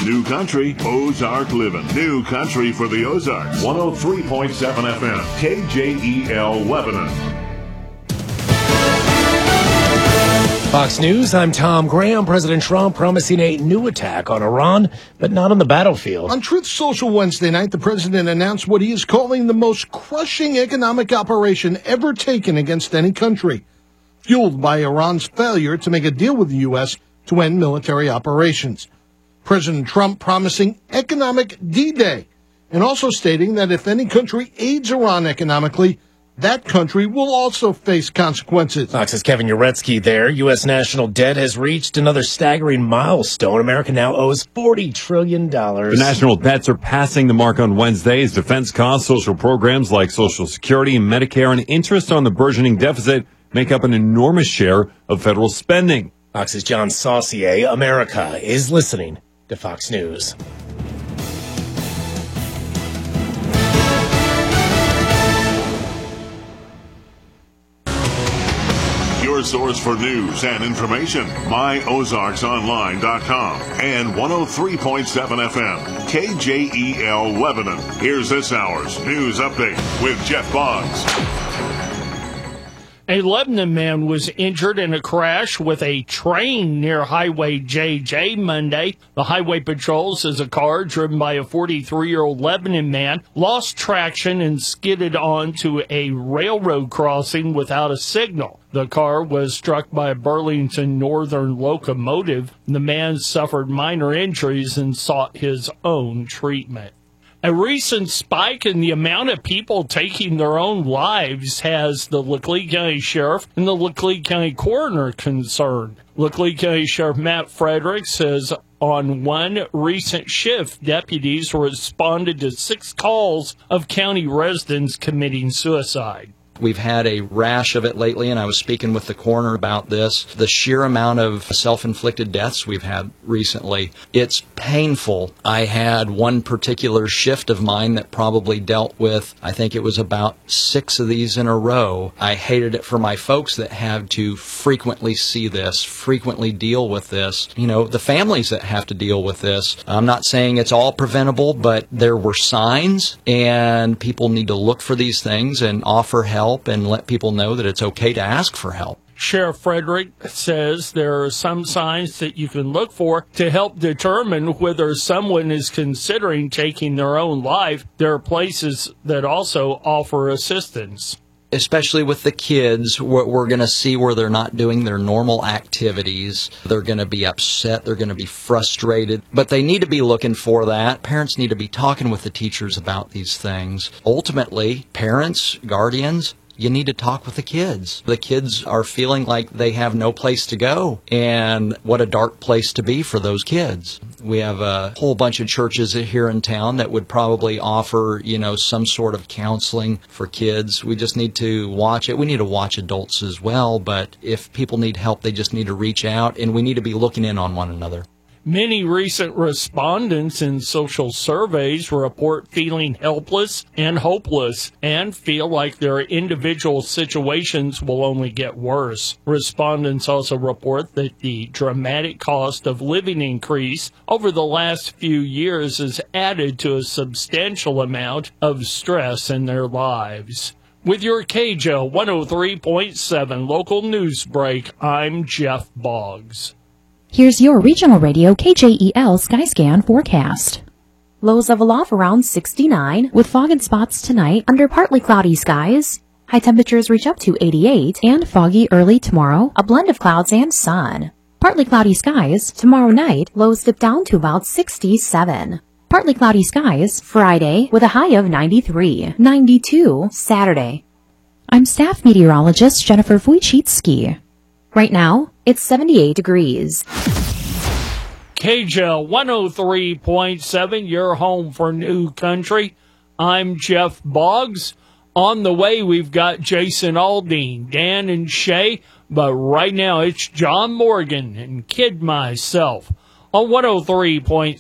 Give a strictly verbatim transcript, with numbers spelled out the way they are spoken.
New Country, Ozark Living. New Country for the Ozarks. one oh three point seven F M, K J E L Lebanon. Fox News, I'm Tom Graham. President Trump promising a new attack on Iran, but not on the battlefield. On Truth Social Wednesday night, the president announced what he is calling the most crushing economic operation ever taken against any country, fueled by Iran's failure to make a deal with the U S to end military operations. President Trump promising economic D-Day, and also stating that if any country aids Iran economically, that country will also face consequences. Fox's Kevin Uretsky there. U S national debt has reached another staggering milestone. America now owes forty trillion dollars. The national debts are passing the mark on Wednesday as defense costs, social programs like Social Security, Medicare, and interest on the burgeoning deficit make up an enormous share of federal spending. Fox's John Saucier. America is listening to Fox News. Your source for news and information, my ozarks online dot com and one oh three point seven F M, K J E L Lebanon. Here's this hour's news update with Jeff Boggs. A Lebanon man was injured in a crash with a train near Highway J J Monday. The highway patrol says a car driven by a forty-three-year-old Lebanon man lost traction and skidded onto a railroad crossing without a signal. The car was struck by a Burlington Northern locomotive. The man suffered minor injuries and sought his own treatment. A recent spike in the amount of people taking their own lives has the Laclede County Sheriff and the Laclede County Coroner concerned. Laclede County Sheriff Matt Frederick says on one recent shift, deputies responded to six calls of county residents committing suicide. We've had a rash of it lately, and I was speaking with the coroner about this. The sheer amount of self-inflicted deaths we've had recently, it's painful. I had one particular shift of mine that probably dealt with, I think it was about six of these in a row. I hated it for my folks that have to frequently see this, frequently deal with this. You know, the families that have to deal with this. I'm not saying it's all preventable, but there were signs, and people need to look for these things and offer help. And let people know that it's okay to ask for help. Sheriff Frederick says there are some signs that you can look for to help determine whether someone is considering taking their own life. There are places that also offer assistance. Especially with the kids, we're going to see where they're not doing their normal activities. They're going to be upset. They're going to be frustrated. But they need to be looking for that. Parents need to be talking with the teachers about these things. Ultimately, parents, guardians, you need to talk with the kids. The kids are feeling like they have no place to go, and what a dark place to be for those kids. We have a whole bunch of churches here in town that would probably offer, you know, some sort of counseling for kids. We just need to watch it. We need to watch adults as well, but if people need help, they just need to reach out, and we need to be looking in on one another. Many recent respondents in social surveys report feeling helpless and hopeless and feel like their individual situations will only get worse. Respondents also report that the dramatic cost of living increase over the last few years has added to a substantial amount of stress in their lives. With your K J O one oh three point seven local news break, I'm Jeff Boggs. Here's your regional radio K J E L Skyscan forecast. Lows level off around sixty-nine, with fog and spots tonight under partly cloudy skies. High temperatures reach up to eighty-eight, and foggy early tomorrow, a blend of clouds and sun. Partly cloudy skies tomorrow night, lows dip down to about sixty-seven. Partly cloudy skies Friday with a high of ninety-three. ninety-two Saturday. I'm staff meteorologist Jennifer Wojcicki. Right now, it's seventy-eight degrees. K J L one oh three point seven, your home for New Country. I'm Jeff Boggs. On the way, we've got Jason Aldean, Dan and Shay, but right now it's John Morgan and Kid Myself on one oh three point seven.